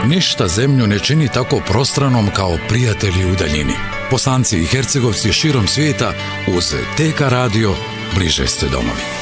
Ništa zemlju ne čini tako prostranom kao prijatelji u daljini. Bosanci i Hercegovci širom svijeta uz TK radio bliže ste domovi.